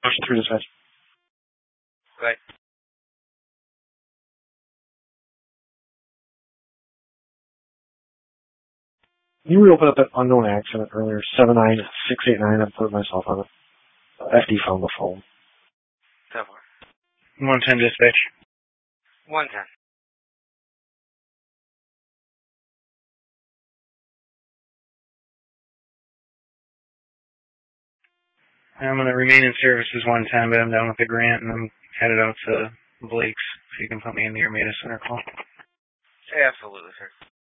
Motion through dispatch. Go ahead. Can you reopen up that unknown accident earlier? 79689. I put myself on it. FD found the phone. 110 dispatch. 110. I'm going to remain in service as 110, but I'm done with the grant, and I'm headed out to Blake's, so you can put me in the Armada Center call. Absolutely, sir.